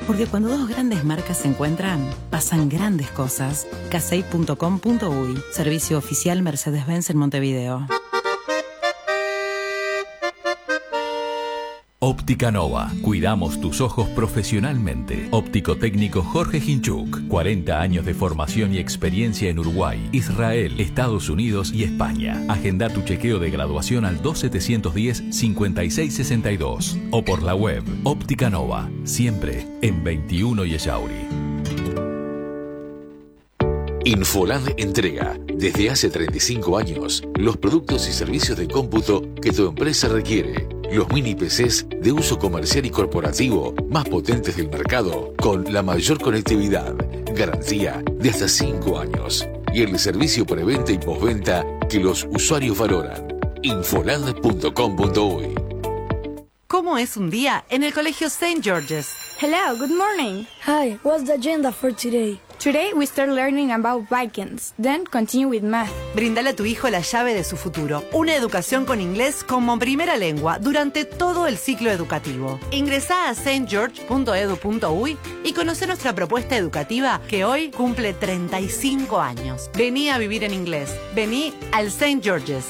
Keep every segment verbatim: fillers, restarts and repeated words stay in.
Porque cuando dos grandes marcas se encuentran, pasan grandes cosas. casei punto com punto uy, servicio oficial Mercedes-Benz en Montevideo. Óptica Nova. Cuidamos tus ojos profesionalmente. Óptico técnico Jorge Ginchuk. cuarenta años de formación y experiencia en Uruguay, Israel, Estados Unidos y España. Agenda tu chequeo de graduación al dos setecientos diez, cincuenta y seis sesenta y dos o por la web. Óptica Nova. Siempre en veintiuno y Echauri. Infoland entrega, desde hace treinta y cinco años, los productos y servicios de cómputo que tu empresa requiere. Los mini P Cs de uso comercial y corporativo más potentes del mercado, con la mayor conectividad, garantía de hasta cinco años y el servicio preventa y postventa que los usuarios valoran. Infoland punto com punto uy. ¿Cómo es un día en el Colegio Saint George's? Hello, good morning. Hi, what's the agenda for today? Today we start learning about Vikings, then continue with math. Brindale a tu hijo la llave de su futuro. Una educación con inglés como primera lengua durante todo el ciclo educativo. Ingresá a saint george punto edu punto uy y conoce nuestra propuesta educativa que hoy cumple treinta y cinco años. Vení a vivir en inglés. Vení al Saint George's.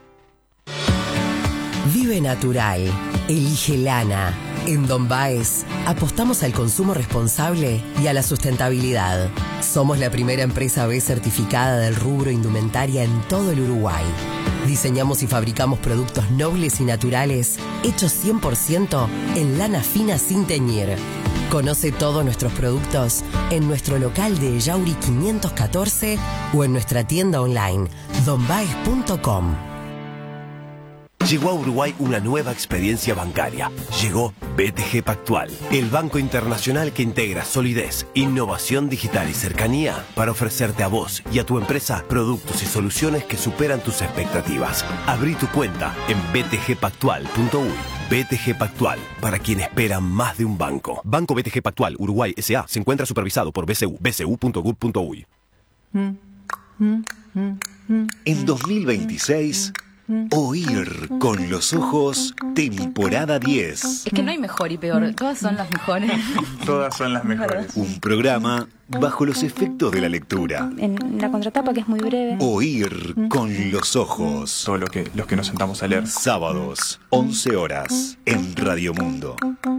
Vive natural. Elige lana. En Don Baez apostamos al consumo responsable y a la sustentabilidad. Somos la primera empresa B certificada del rubro indumentaria en todo el Uruguay. Diseñamos y fabricamos productos nobles y naturales hechos cien por ciento en lana fina sin teñir. Conoce todos nuestros productos en nuestro local de Echauri quinientos catorce o en nuestra tienda online don baez punto com. Llegó a Uruguay una nueva experiencia bancaria. Llegó B T G Pactual, el banco internacional que integra solidez, innovación digital y cercanía para ofrecerte a vos y a tu empresa productos y soluciones que superan tus expectativas. Abrí tu cuenta en b t g pactual punto uy. B T G Pactual, para quien espera más de un banco. Banco B T G Pactual Uruguay S A se encuentra supervisado por B C U, b c u punto gov punto uy. En dos mil veintiséis... Oír con los ojos, temporada diez. Es que no hay mejor y peor, todas son las mejores. Todas son las mejores. Un programa bajo los efectos de la lectura. En la contratapa, que es muy breve. Oír con los ojos. Todo lo que, los que nos sentamos a leer. Sábados, once horas, en Radio Mundo.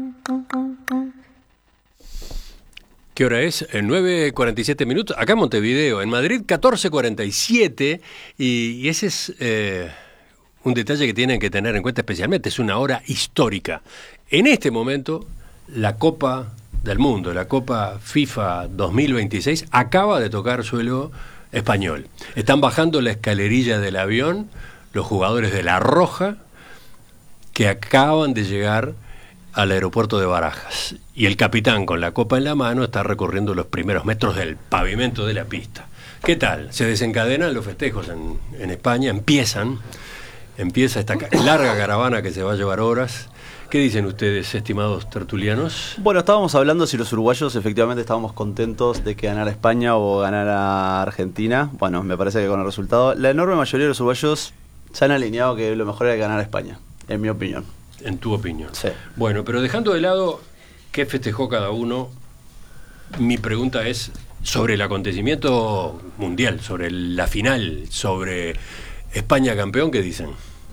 ¿Qué hora es? nueve cuarenta y siete minutos. Acá en Montevideo, en Madrid catorce cuarenta y siete. Y, y ese es... Eh... un detalle que tienen que tener en cuenta especialmente, es una hora histórica. En este momento, la Copa del Mundo, la Copa FIFA dos mil veintiséis, acaba de tocar suelo español. Están bajando la escalerilla del avión los jugadores de La Roja, que acaban de llegar al aeropuerto de Barajas. Y el capitán, con la copa en la mano, está recorriendo los primeros metros del pavimento de la pista. ¿Qué tal? Se desencadenan los festejos en, en España, empiezan... Empieza esta larga caravana que se va a llevar horas. ¿Qué dicen ustedes, estimados tertulianos? Bueno, estábamos hablando si los uruguayos efectivamente estábamos contentos de que ganara España o ganara Argentina. Bueno, me parece que con el resultado, la enorme mayoría de los uruguayos se han alineado que lo mejor era ganar a España, en mi opinión. En tu opinión. Sí. Bueno, pero dejando de lado qué festejó cada uno, mi pregunta es sobre el acontecimiento mundial, sobre la final, sobre España campeón, ¿qué dicen?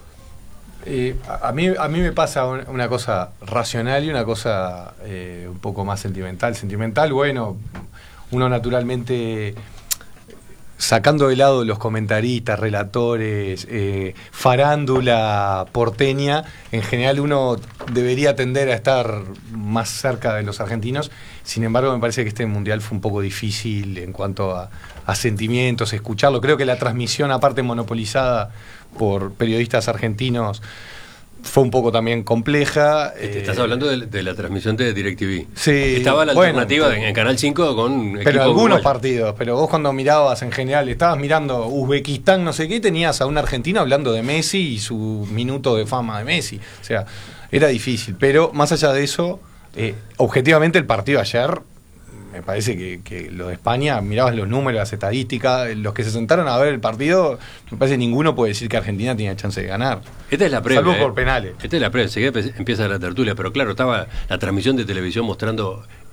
Eh, a, mí, a mí me pasa una cosa racional y una cosa eh, un poco más sentimental. Sentimental, bueno, uno naturalmente, sacando de lado los comentaristas, relatores, eh, farándula porteña, en general uno debería tender a estar más cerca de los argentinos. Sin embargo, me parece que este mundial fue un poco difícil en cuanto a, a sentimientos, escucharlo. Creo que la transmisión, aparte monopolizada por periodistas argentinos, fue un poco también compleja. Te estás eh, hablando de, de la transmisión de DirecTV. Sí. Estaba la bueno, alternativa en, en Canal cinco con pero algunos uruguayo. partidos, pero vos cuando mirabas en general, estabas mirando Uzbekistán, no sé qué, tenías a un argentino hablando de Messi y su minuto de fama de Messi. O sea, era difícil. Pero más allá de eso, eh, objetivamente el partido ayer, me parece que, que lo de España, mirabas los números, las estadísticas, los que se sentaron a ver el partido, me parece que ninguno puede decir que Argentina tenía chance de ganar. Esta es la previa. Salvo eh. por penales. Esta es la previa, enseguida empieza la tertulia, pero claro, estaba la transmisión de televisión mostrando